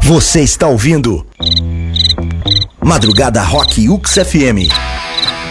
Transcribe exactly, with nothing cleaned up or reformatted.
Você está ouvindo Madrugada Rock U X F M.